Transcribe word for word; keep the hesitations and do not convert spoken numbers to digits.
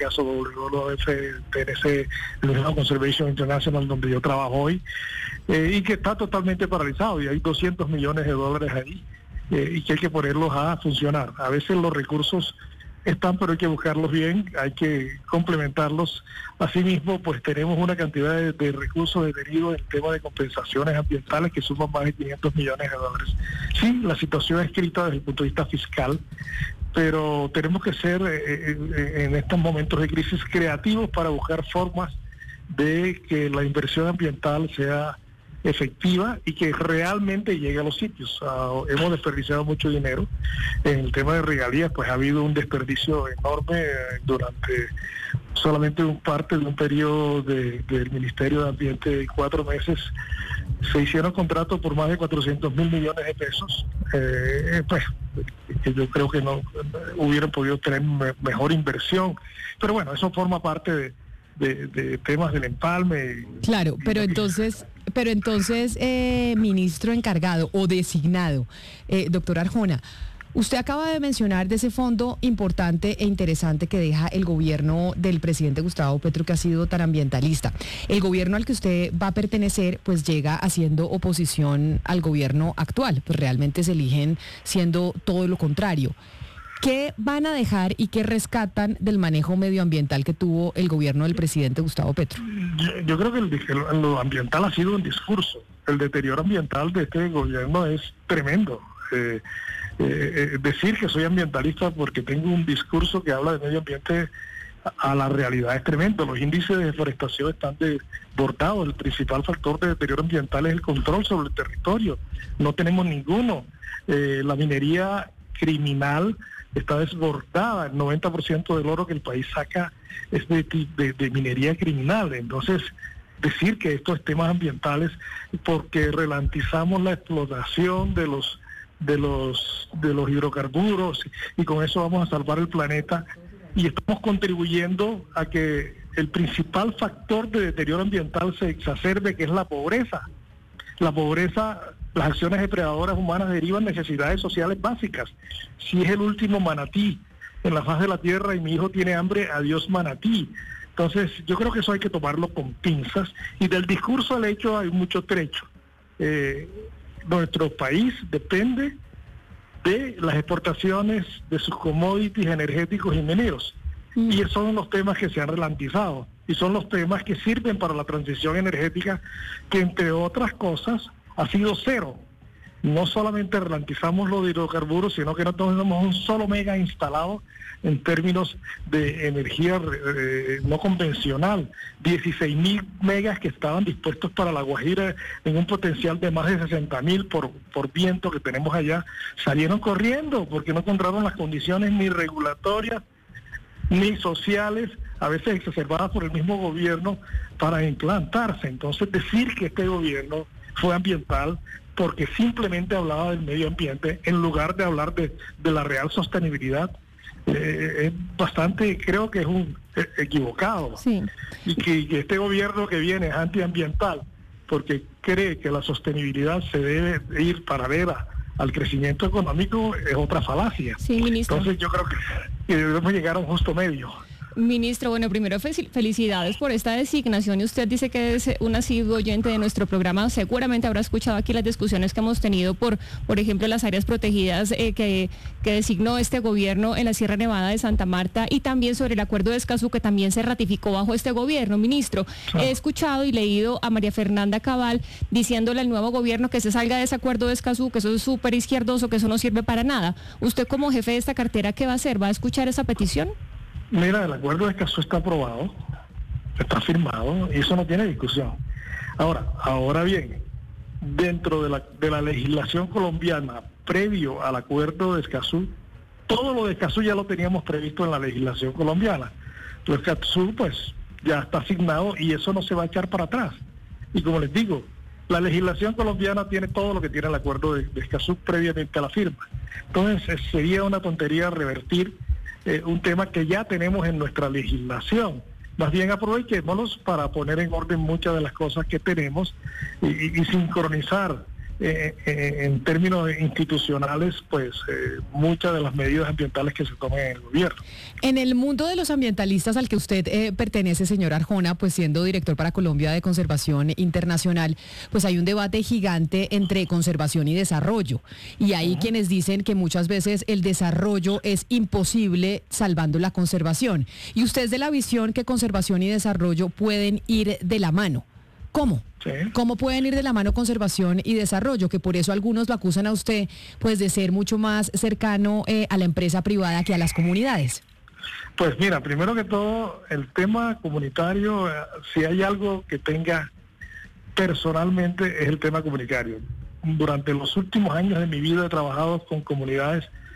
caso W W F, T N C, el National Conservation International, donde yo trabajo hoy, eh, y que está totalmente paralizado y hay doscientos millones de dólares ahí, eh, y que hay que ponerlos a funcionar. A veces los recursos están, pero hay que buscarlos bien, hay que complementarlos. Asimismo, pues tenemos una cantidad de, de recursos detenidos en tema de compensaciones ambientales que suman más de quinientos millones de dólares. Sí, la situación es crítica desde el punto de vista fiscal, pero tenemos que ser eh, eh, en estos momentos de crisis creativos para buscar formas de que la inversión ambiental sea efectiva y que realmente llegue a los sitios. Uh, hemos desperdiciado mucho dinero en el tema de regalías, pues ha habido un desperdicio enorme eh, durante solamente un parte de un periodo de, del Ministerio de Ambiente de cuatro meses. Se hicieron contratos por más de cuatrocientos mil millones de pesos, eh, pues que yo creo que no hubieran podido tener me, mejor inversión, pero bueno, eso forma parte de De, de temas del empalme. Claro, pero entonces, pero entonces, eh, ministro encargado o designado, eh, doctor Arjona, usted acaba de mencionar de ese fondo importante e interesante que deja el gobierno del presidente Gustavo Petro, que ha sido tan ambientalista. El gobierno al que usted va a pertenecer, pues llega haciendo oposición al gobierno actual, pues realmente se eligen siendo todo lo contrario. ¿Qué van a dejar y qué rescatan del manejo medioambiental que tuvo el gobierno del presidente Gustavo Petro? Yo, yo creo que el, el, lo ambiental ha sido un discurso. El deterioro ambiental de este gobierno es tremendo. Eh, eh, decir que soy ambientalista porque tengo un discurso que habla de medio ambiente a, a la realidad es tremendo. Los índices de deforestación están desbordados. El principal factor de deterioro ambiental es el control sobre el territorio. No tenemos ninguno. Eh, la minería criminal está desbordada. El noventa por ciento del oro que el país saca es de, de, de minería criminal. Entonces, decir que estos temas ambientales, porque ralentizamos la explotación de los de los de los hidrocarburos y con eso vamos a salvar el planeta, y estamos contribuyendo a que el principal factor de deterioro ambiental se exacerbe, que es la pobreza. La pobreza, las acciones depredadoras humanas derivan necesidades sociales básicas. Si es el último manatí en la faz de la tierra y mi hijo tiene hambre, adiós manatí. Entonces, yo creo que eso hay que tomarlo con pinzas, y del discurso al hecho hay mucho trecho. Eh, nuestro país depende de las exportaciones de sus commodities energéticos y mineros. Mm. Y esos son los temas que se han ralentizado. Y son los temas que sirven para la transición energética, que entre otras cosas ha sido cero. No solamente ralentizamos los hidrocarburos, sino que no tenemos un solo mega instalado en términos de energía eh, no convencional. dieciséis mil megas que estaban dispuestos para La Guajira en un potencial de más de sesenta mil por, por viento que tenemos allá, salieron corriendo porque no encontraron las condiciones ni regulatorias ni sociales, a veces exacerbadas por el mismo gobierno, para implantarse. Entonces, decir que este gobierno fue ambiental porque simplemente hablaba del medio ambiente en lugar de hablar de, de la real sostenibilidad, eh, es bastante, creo que es un eh, equivocado. Sí. Y que, que este gobierno que viene es antiambiental porque cree que la sostenibilidad se debe ir paralela al crecimiento económico, es otra falacia. Sí, ministro. Entonces yo creo que, que debemos llegar a un justo medio. Ministro, bueno, primero felicidades por esta designación, y usted dice que es un asiduo oyente de nuestro programa. Seguramente habrá escuchado aquí las discusiones que hemos tenido por, por ejemplo, las áreas protegidas eh, que, que designó este gobierno en la Sierra Nevada de Santa Marta, y también sobre el acuerdo de Escazú, que también se ratificó bajo este gobierno. Ministro, claro. He escuchado y leído a María Fernanda Cabal diciéndole al nuevo gobierno que se salga de ese acuerdo de Escazú, que eso es súper izquierdoso, que eso no sirve para nada. Usted, como jefe de esta cartera, ¿qué va a hacer? ¿Va a escuchar esa petición? Mira, el acuerdo de Escazú está aprobado, está firmado, y eso no tiene discusión. Ahora, ahora bien, dentro de la, de la legislación colombiana, previo al acuerdo de Escazú, todo lo de Escazú ya lo teníamos previsto en la legislación colombiana. Lo de Escazú, pues, ya está asignado y eso no se va a echar para atrás. Y como les digo, la legislación colombiana tiene todo lo que tiene el acuerdo de, de Escazú previamente a la firma. Entonces, sería una tontería revertir Eh, un tema que ya tenemos en nuestra legislación. Más bien aprovechémoslos para poner en orden muchas de las cosas que tenemos y, y, y sincronizar eh, eh, en términos institucionales, pues eh, muchas de las medidas ambientales que se tomen en el gobierno. En el mundo de los ambientalistas al que usted eh, pertenece, señor Arjona, pues siendo director para Colombia de Conservación Internacional, pues hay un debate gigante entre conservación y desarrollo. Y hay uh-huh. quienes dicen que muchas veces el desarrollo es imposible salvando la conservación. Y usted es de la visión que conservación y desarrollo pueden ir de la mano. ¿Cómo? Sí. ¿Cómo pueden ir de la mano conservación y desarrollo? Que por eso algunos lo acusan a usted pues de ser mucho más cercano eh, a la empresa privada que a las comunidades. Pues mira, primero que todo, el tema comunitario, eh, si hay algo que tenga personalmente es el tema comunitario. Durante los últimos años de mi vida he trabajado con comunidades